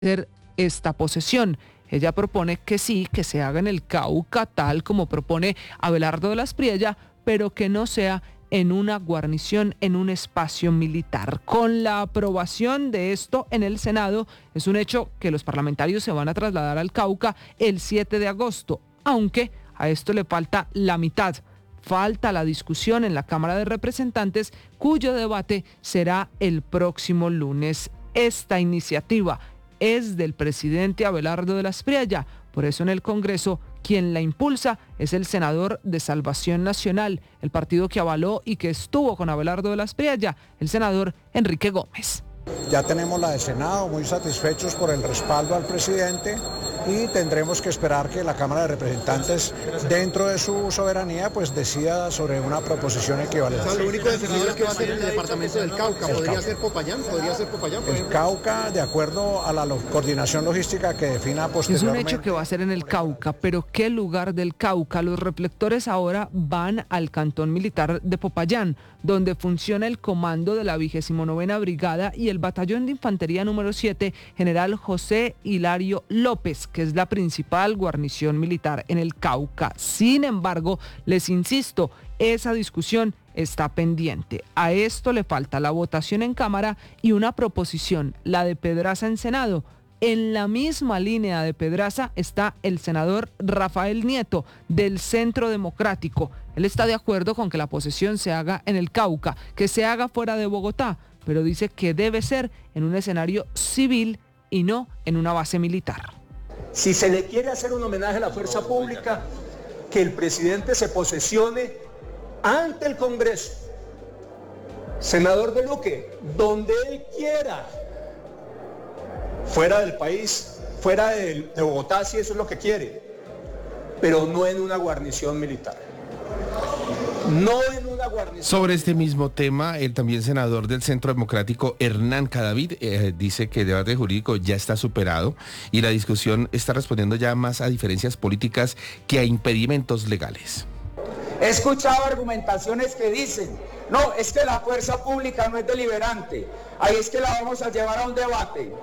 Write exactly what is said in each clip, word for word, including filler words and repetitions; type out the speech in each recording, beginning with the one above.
hacer esta posesión. Ella propone que sí, que se haga en el Cauca, tal como propone Abelardo de la Espriella, pero que no sea en una guarnición, en un espacio militar. Con la aprobación de esto en el Senado, es un hecho que los parlamentarios se van a trasladar al Cauca el siete de agosto, aunque a esto le falta la mitad. Falta la discusión en la Cámara de Representantes, cuyo debate será el próximo lunes. Esta iniciativa es del presidente Abelardo de la Espriella, por eso en el Congreso quien la impulsa es el senador de Salvación Nacional, el partido que avaló y que estuvo con Abelardo de la Espriella, el senador Enrique Gómez. Ya tenemos la de Senado, muy satisfechos por el respaldo al presidente, y tendremos que esperar que la Cámara de Representantes, dentro de su soberanía, pues decida sobre una proposición equivalente. O sea, lo único de senadores que va a ser en el departamento del Cauca, ¿podría ser Popayán? ¿Podría ser Popayán? El Cauca, de acuerdo a la lo- coordinación logística que defina posteriormente. Es un hecho que va a ser en el Cauca, pero ¿qué lugar del Cauca? Los reflectores ahora van al cantón militar de Popayán, donde funciona el comando de la vigésima novena Brigada y el batallón de infantería número siete, general José Hilario López, que es la principal guarnición militar en el Cauca. Sin embargo, les insisto, esa discusión está pendiente. A esto le falta la votación en Cámara y una proposición, la de Pedraza en Senado. En la misma línea de Pedraza está el senador Rafael Nieto, del Centro Democrático. Él está de acuerdo con que la posesión se haga en el Cauca, que se haga fuera de Bogotá, pero dice que debe ser en un escenario civil y no en una base militar. Si se le quiere hacer un homenaje a la fuerza pública, que el presidente se posesione ante el Congreso. Senador de Luque, donde él quiera, fuera del país, fuera de, de Bogotá, si eso es lo que quiere, pero no en una guarnición militar. No en una guarnición. Sobre este mismo tema, el también senador del Centro Democrático, Hernán Cadavid, eh, dice que el debate jurídico ya está superado y la discusión está respondiendo ya más a diferencias políticas que a impedimentos legales. He escuchado argumentaciones que dicen, no, es que la fuerza pública no es deliberante, ahí es que la vamos a llevar a un debate,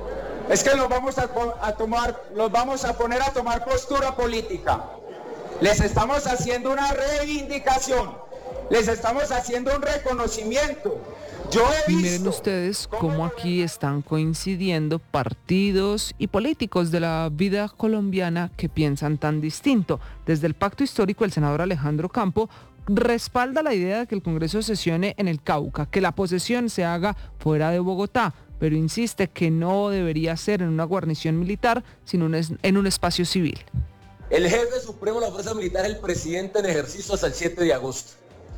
es que los vamos a, a tomar, los vamos a poner a tomar postura política. Les estamos haciendo una reivindicación, les estamos haciendo un reconocimiento. Yo he Y visto miren ustedes cómo aquí están coincidiendo partidos y políticos de la vida colombiana que piensan tan distinto. Desde el Pacto Histórico, el senador Alejandro Campo respalda la idea de que el Congreso sesione en el Cauca, que la posesión se haga fuera de Bogotá, pero insiste que no debería ser en una guarnición militar, sino en un espacio civil. El jefe supremo de la Fuerza Militar es el presidente en ejercicio hasta el siete de agosto.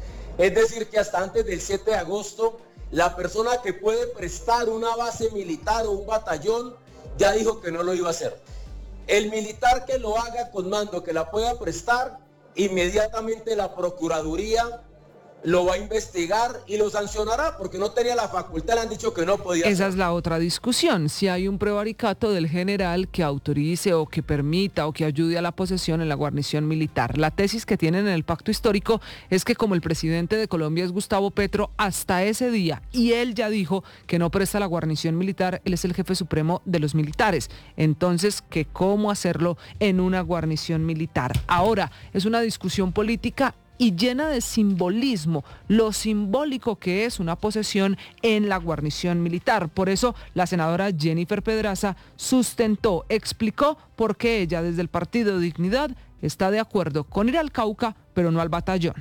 Es decir, que hasta antes del siete de agosto, la persona que puede prestar una base militar o un batallón ya dijo que no lo iba a hacer. El militar que lo haga con mando, que la pueda prestar, inmediatamente la Procuraduría lo va a investigar y lo sancionará porque no tenía la facultad, le han dicho que no podía Esa hacer. es la otra discusión, si hay un prevaricato del general que autorice o que permita o que ayude a la posesión en la guarnición militar. La tesis que tienen en el Pacto Histórico es que como el presidente de Colombia es Gustavo Petro, hasta ese día, y él ya dijo que no presta la guarnición militar, él es el jefe supremo de los militares. Entonces, que cómo hacerlo en una guarnición militar. Ahora, es una discusión política y llena de simbolismo, lo simbólico que es una posesión en la guarnición militar. Por eso la senadora Jennifer Pedraza sustentó, explicó por qué ella desde el Partido Dignidad está de acuerdo con ir al Cauca, pero no al batallón.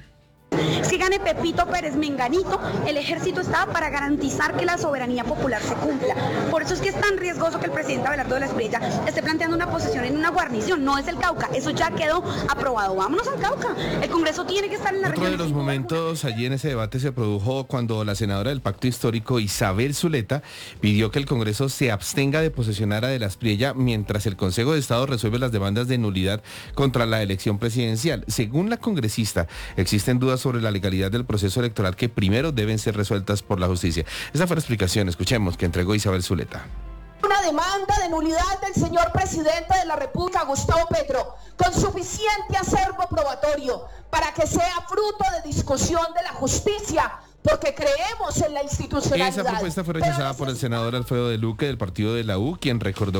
Si gane Pepito Pérez Menganito, el ejército está para garantizar que la soberanía popular se cumpla. Por eso es que es tan riesgoso que el presidente Abelardo de la Espriella esté planteando una posesión en una guarnición. No es el Cauca, eso ya quedó aprobado. Vámonos al Cauca. El Congreso tiene que estar en la Otro región. de los momentos allí en ese debate se produjo cuando la senadora del Pacto Histórico, Isabel Zuleta, pidió que el Congreso se abstenga de posesionar a de la Espriella mientras el Consejo de Estado resuelve las demandas de nulidad contra la elección presidencial. Según la congresista, existen dudas sobre la legalidad del proceso electoral que primero deben ser resueltas por la justicia. Esa fue la explicación, escuchemos, que entregó Isabel Zuleta. Una demanda de nulidad del señor presidente de la República, Gustavo Petro, con suficiente acervo probatorio para que sea fruto de discusión de la justicia, porque creemos en la institucionalidad. Esa propuesta fue rechazada por el senador Alfredo de Luque del partido de la U, quien recordó